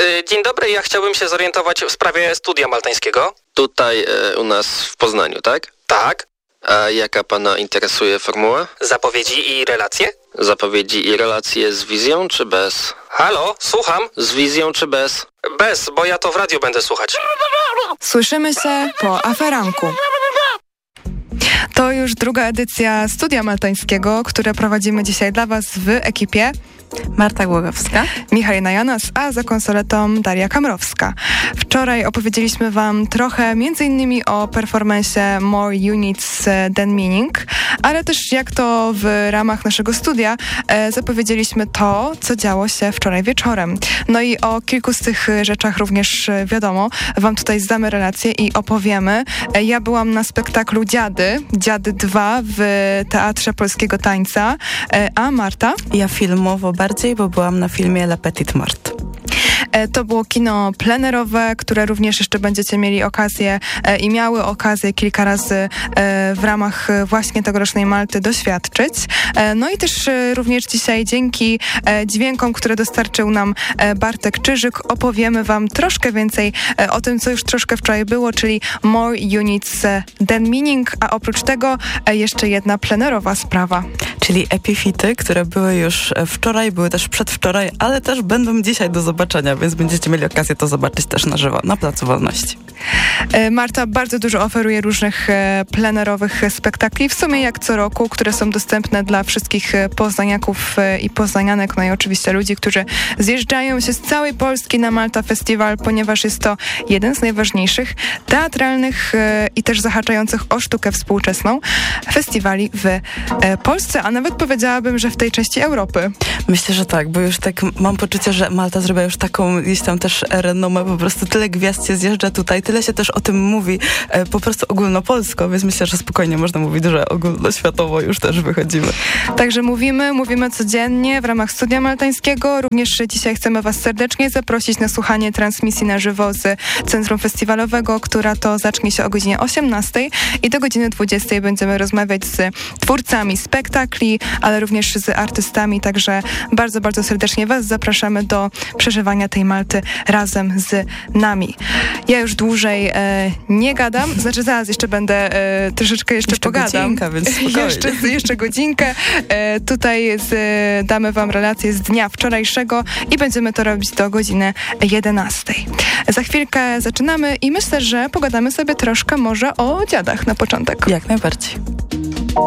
Dzień dobry, ja chciałbym się zorientować w sprawie studia maltańskiego. Tutaj u nas w Poznaniu, tak? Tak. A jaka pana interesuje formuła? Zapowiedzi i relacje? Zapowiedzi i relacje z wizją czy bez? Halo, słucham? Z wizją czy bez? Bez, bo ja to w radiu będę słuchać. Słyszymy się po aferanku. To już druga edycja Studia Maltańskiego, które prowadzimy dzisiaj dla Was w ekipie Marta Głogowska, Michał Najanas, a za konsoletą Daria Kamrowska. Wczoraj opowiedzieliśmy Wam trochę m.in. o performance'ie More Units Than Meaning, ale też jak to w ramach naszego studia zapowiedzieliśmy to, co działo się wczoraj wieczorem. No i o kilku z tych rzeczach również wiadomo, Wam tutaj zdamy relację i opowiemy. Ja byłam na spektaklu Dziady 2 w Teatrze Polskiego Tańca, a Marta? Ja filmowo bardziej, bo byłam na filmie La Petite Mort. To było kino plenerowe, które również jeszcze będziecie mieli okazję i miały okazję kilka razy w ramach właśnie tegorocznej Malty doświadczyć. No i też również dzisiaj dzięki dźwiękom, które dostarczył nam Bartek Czyżyk, opowiemy Wam troszkę więcej o tym, co już troszkę wczoraj było, czyli More Units Than Meaning, a oprócz tego jeszcze jedna plenerowa sprawa. Czyli epifity, które były już wczoraj, były też przedwczoraj, ale też będą dzisiaj do zobaczenia, więc będziecie mieli okazję to zobaczyć też na żywo, na Placu Wolności. Marta bardzo dużo oferuje różnych plenerowych spektakli, w sumie jak co roku, które są dostępne dla wszystkich poznaniaków i poznanianek, no i oczywiście ludzi, którzy zjeżdżają się z całej Polski na Malta Festival, ponieważ jest to jeden z najważniejszych teatralnych i też zahaczających o sztukę współczesną festiwali w Polsce, a nawet powiedziałabym, że w tej części Europy. Myślę, że tak, bo już tak mam poczucie, że Malta zrobiła już taką gdzieś tam też renomę, po prostu tyle gwiazd się zjeżdża tutaj, tyle się też o tym mówi po prostu ogólnopolsko, więc myślę, że spokojnie można mówić, że ogólnoświatowo już też wychodzimy. Także mówimy codziennie w ramach Studia Maltańskiego. Również dzisiaj chcemy Was serdecznie zaprosić na słuchanie transmisji na żywo z Centrum Festiwalowego, która to zacznie się o godzinie 18 i do godziny 20 będziemy rozmawiać z twórcami spektakli, ale również z artystami, także bardzo, bardzo serdecznie Was zapraszamy do przeżywania tej Malty razem z nami. Ja już dłużej nie gadam, znaczy zaraz jeszcze będę troszeczkę jeszcze pogadam. Godzinka, więc spokojnie. jeszcze godzinkę. Tutaj damy Wam relację z dnia wczorajszego i będziemy to robić do godziny 11. Za chwilkę zaczynamy i myślę, że pogadamy sobie troszkę może o dziadach na początek. Jak najbardziej.